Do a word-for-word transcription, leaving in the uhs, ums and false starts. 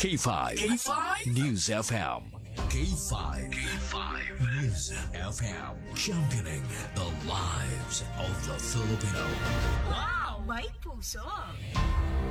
K five. K five? News F M. K five. K five. News F M. Championing the lives of the Filipino. Wow! May puso!